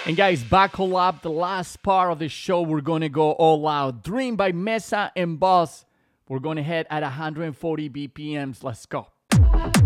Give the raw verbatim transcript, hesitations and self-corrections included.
And guys, buckle up. The last part of the show, we're going to go all out. Dream by Mesa and Boss. We're going to head at one hundred forty B P Ms. Let's go.